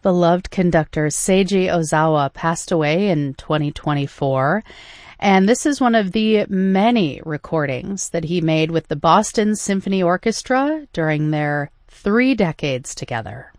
beloved conductor Seiji Ozawa passed away in 2024. And this is one of the many recordings that he made with the Boston Symphony Orchestra during their 3 decades together.